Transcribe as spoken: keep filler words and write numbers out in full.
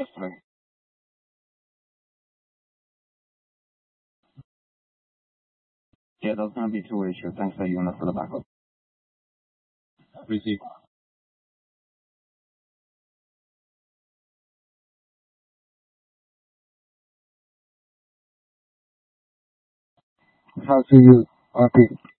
Right. Yeah, that's gonna be two issues. Thanks for you for the backup. Receive. How to use R P.